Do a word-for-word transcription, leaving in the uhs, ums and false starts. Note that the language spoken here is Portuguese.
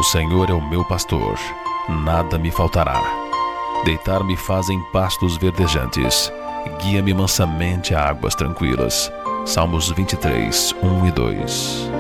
Senhor é o meu pastor, nada me faltará. Deitar-me faz em pastos verdejantes, guia-me mansamente a águas tranquilas. Salmos vinte e três, um e dois.